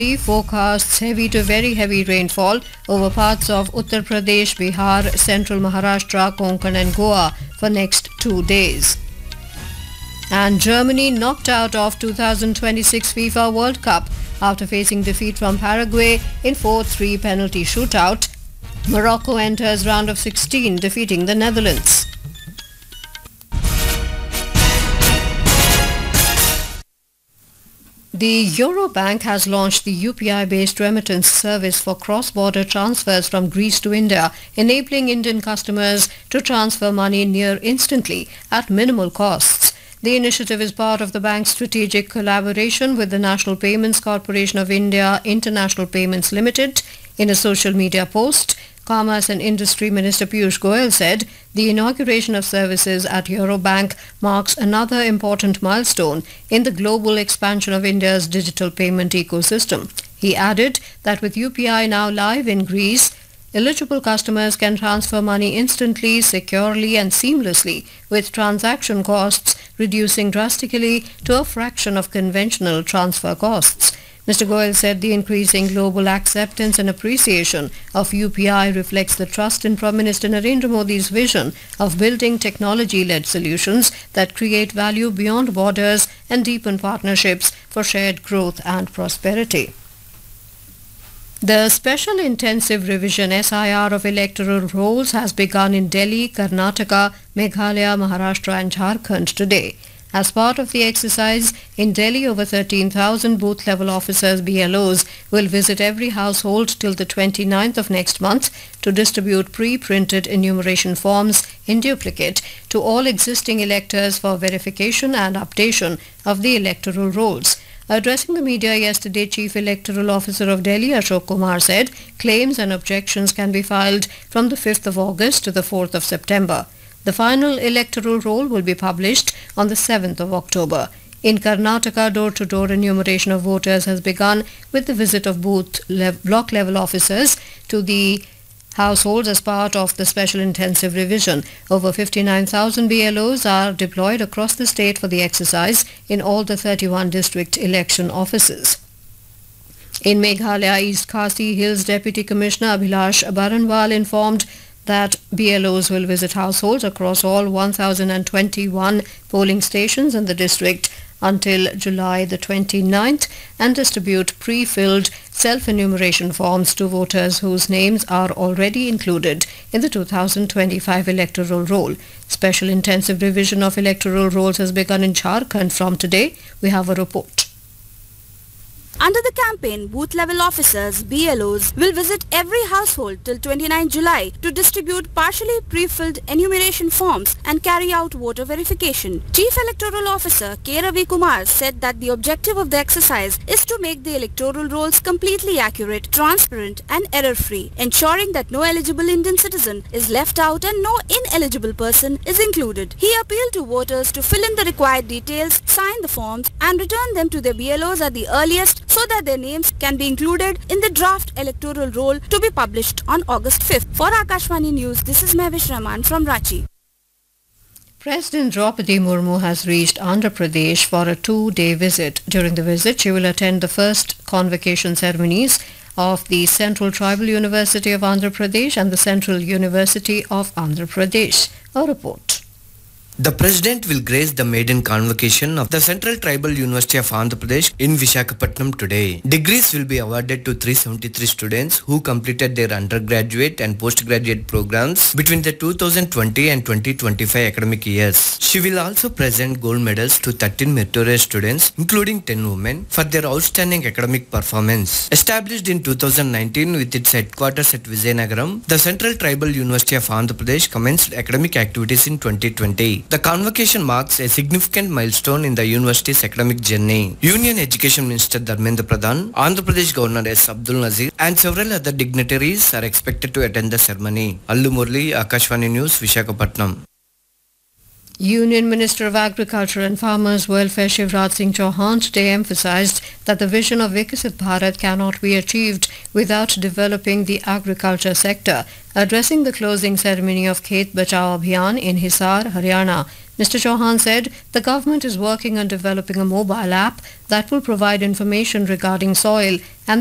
forecasts heavy to very heavy rainfall over parts of Uttar Pradesh, Bihar, central Maharashtra, Konkan and Goa for next 2 days. And Germany knocked out of 2026 FIFA World Cup after facing defeat from Paraguay in 4-3 penalty shootout. Morocco enters round of 16, defeating the Netherlands. The Eurobank has launched the UPI-based remittance service for cross-border transfers from Greece to India, enabling Indian customers to transfer money near instantly at minimal costs. The initiative is part of the bank's strategic collaboration with the National Payments Corporation of India International Payments Limited. In a social media post, Commerce and Industry Minister Piyush Goyal said the inauguration of services at Eurobank marks another important milestone in the global expansion of India's digital payment ecosystem. He added that with UPI now live in Greece, eligible customers can transfer money instantly, securely and seamlessly, with transaction costs reducing drastically to a fraction of conventional transfer costs. Mr. Goyal said the increasing global acceptance and appreciation of UPI reflects the trust in Prime Minister Narendra Modi's vision of building technology-led solutions that create value beyond borders and deepen partnerships for shared growth and prosperity. The Special Intensive Revision SIR of electoral rolls has begun in Delhi, Karnataka, Meghalaya, Maharashtra and Jharkhand today. As part of the exercise, in Delhi over 13,000 booth-level officers BLOs will visit every household till the 29th of next month to distribute pre-printed enumeration forms in duplicate to all existing electors for verification and updation of the electoral rolls. Addressing the media yesterday, Chief Electoral Officer of Delhi Ashok Kumar said claims and objections can be filed from the 5th of August to the 4th of September. The final electoral roll will be published on the 7th of October. In Karnataka, door-to-door enumeration of voters has begun with the visit of block-level officers to the households as part of the Special Intensive Revision. Over 59,000 BLOs are deployed across the state for the exercise in all the 31 district election offices. In Meghalaya, East Khasi Hills Deputy Commissioner Abhilash Baranwal informed that BLOs will visit households across all 1,021 polling stations in the district until July the 29th and distribute pre-filled self-enumeration forms to voters whose names are already included in the 2025 electoral roll. Special intensive revision of electoral rolls has begun in Jharkhand from today. We have a report. Under the campaign, booth-level officers, BLOs, will visit every household till 29 July to distribute partially pre-filled enumeration forms and carry out voter verification. Chief Electoral Officer K. Ravi Kumar said that the objective of the exercise is to make the electoral rolls completely accurate, transparent and error-free, ensuring that no eligible Indian citizen is left out and no ineligible person is included. He appealed to voters to fill in the required details, sign the forms and return them to their BLOs at the earliest so that their names can be included in the draft electoral roll to be published on August 5th. For Akashvani News, this is Mehwish Rahman from Ranchi. President Draupadi Murmu has reached Andhra Pradesh for a 2-day visit. During the visit, she will attend the first convocation ceremonies of the Central Tribal University of Andhra Pradesh and the Central University of Andhra Pradesh. A report. The President will grace the maiden convocation of the Central Tribal University of Andhra Pradesh in Visakhapatnam today. Degrees will be awarded to 373 students who completed their undergraduate and postgraduate programs between the 2020 and 2025 academic years. She will also present gold medals to 13 meritorious students, including 10 women, for their outstanding academic performance. Established in 2019 with its headquarters at Vizianagaram, the Central Tribal University of Andhra Pradesh commenced academic activities in 2020. The convocation marks a significant milestone in the university's academic journey. Union Education Minister Dharmendra Pradhan, Andhra Pradesh Governor S. Abdul Nazir and several other dignitaries are expected to attend the ceremony. Allu Murli, Akashvani News, Visakhapatnam. Union Minister of Agriculture and Farmers Welfare Shivraj Singh Chauhan today emphasized that the vision of Viksit Bharat cannot be achieved without developing the agriculture sector. Addressing the closing ceremony of Khet Bachao Abhiyan in Hisar, Haryana, Mr. Chauhan said the government is working on developing a mobile app that will provide information regarding soil and